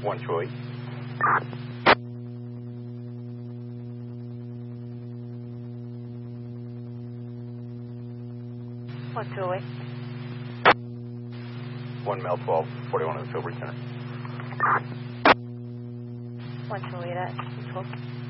128. One two eight. 1 Mel 12, 41 on the Tilbury Center. 128 at 12.